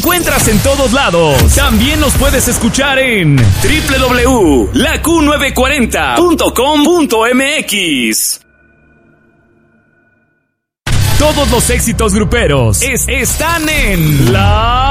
encuentras en todos lados. También nos puedes escuchar en www.laQ940.com.mx. Todos los éxitos gruperos están en La